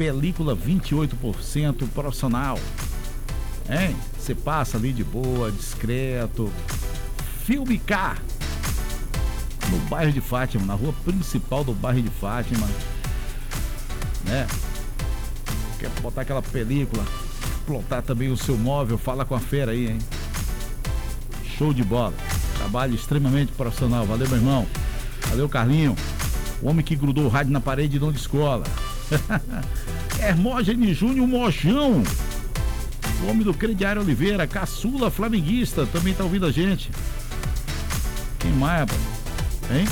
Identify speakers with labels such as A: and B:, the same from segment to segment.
A: película 28% profissional. Hein? Você passa ali de boa, discreto. Filme K, no bairro de Fátima, na rua principal do bairro de Fátima, né? Quer botar aquela película, plotar também o seu móvel, fala com a fera aí, hein? Show de bola, trabalho extremamente profissional. Valeu, meu irmão. Valeu, Carlinho, o homem que grudou o rádio na parede e não de escola. Hermógenes Júnior Mojão, o homem do Crediário Oliveira, caçula flamenguista, também tá ouvindo a gente. Quem mais, rapaz? Hein?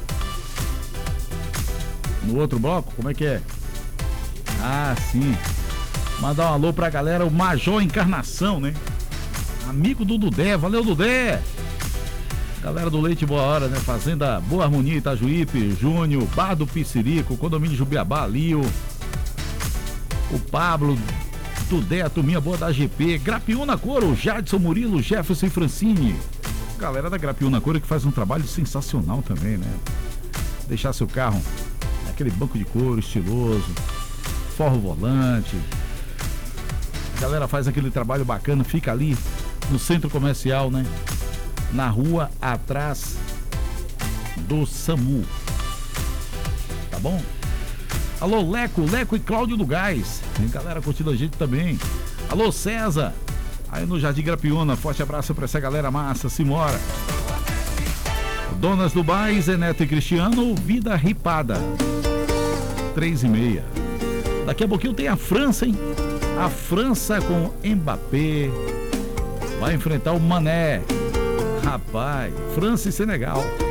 A: No outro bloco, como é que é? Ah, sim. Mandar um alô pra galera, o Major Encarnação, né? Amigo do Dudé, valeu, Dudé! Galera do Leite Boa Hora, né? Fazenda Boa Harmonia, Itajuípe, Júnior, Bar do Piscirico, Condomínio Jubiabá, Lio, o Pablo, Dudé, a turminha boa da GP, Grapiúna Couro, Jadson Murilo, Jefferson e Francine. Galera da Grapiúna Couro que faz um trabalho sensacional também, né? Deixar seu carro naquele banco de couro estiloso, forra o volante. A galera faz aquele trabalho bacana, fica ali no centro comercial, né? Na rua atrás do SAMU. Tá bom? Alô, Leco e Cláudio do Gás. Tem galera curtindo a gente também. Alô, César, aí no Jardim Grapiúna. Forte abraço pra essa galera massa, Simora. Donas do Bairro, Zeneto e Cristiano, Vida Ripada 3:30. Daqui a pouquinho tem a França, hein? A França com Mbappé vai enfrentar o Mané. Rapaz, França e Senegal.